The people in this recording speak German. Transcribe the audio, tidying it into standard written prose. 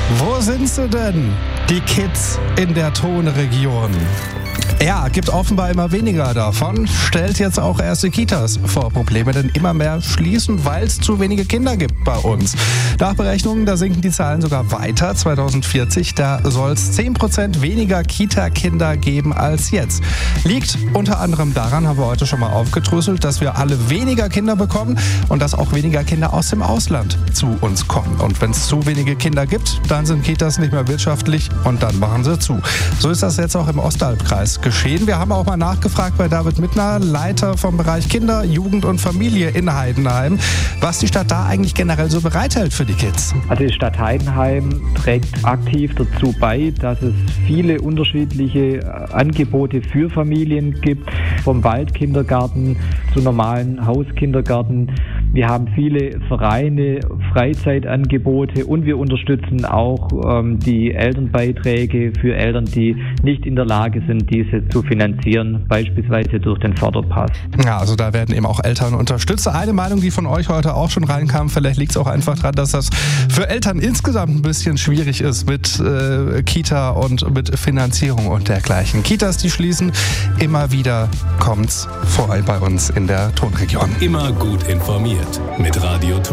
Wo sind sie denn, die Kids in der Tonregion? Ja, gibt offenbar immer weniger davon, stellt jetzt auch erste Kitas vor Probleme, denn immer mehr schließen, weil es zu wenige Kinder gibt bei uns. Nach Berechnungen, da sinken die Zahlen sogar weiter. 2040, da soll es 10% weniger Kita-Kinder geben als jetzt. Liegt unter anderem daran, haben wir heute schon mal aufgedröselt, dass wir alle weniger Kinder bekommen und dass auch weniger Kinder aus dem Ausland zu uns kommen. Und wenn es zu wenige Kinder gibt, dann sind Kitas nicht mehr wirtschaftlich und dann machen sie zu. So ist das jetzt auch im Ostalbkreis geschehen. Wir haben auch mal nachgefragt bei David Mittner, Leiter vom Bereich Kinder, Jugend und Familie in Heidenheim, was die Stadt da eigentlich generell so bereithält für die Kids. Also die Stadt Heidenheim trägt aktiv dazu bei, dass es viele unterschiedliche Angebote für Familien gibt, vom Waldkindergarten zu normalen Hauskindergarten. Wir haben viele Vereine, Freizeitangebote und wir unterstützen auch die Elternbeiträge für Eltern, die nicht in der Lage sind, diese zu finanzieren, beispielsweise durch den Förderpass. Ja, also da werden eben auch Eltern unterstützt. Eine Meinung, die von euch heute auch schon reinkam, vielleicht liegt es auch einfach daran, dass das für Eltern insgesamt ein bisschen schwierig ist mit Kita und mit Finanzierung und dergleichen. Kitas, die schließen, immer wieder kommt's vor bei uns in der Tonregion. Immer gut informiert mit Radio Ton.